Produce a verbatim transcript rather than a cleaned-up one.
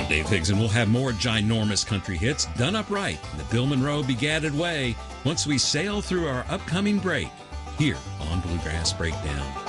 Dave Higson will have more ginormous country hits done up right in the Bill Monroe Begatted way once we sail through our upcoming break here on Bluegrass Breakdown.